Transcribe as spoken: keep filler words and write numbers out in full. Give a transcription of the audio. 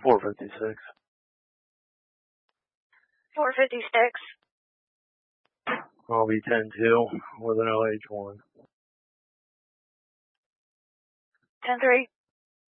four fifty-six. four fifty-six. I'll be ten two with an O H one. ten three.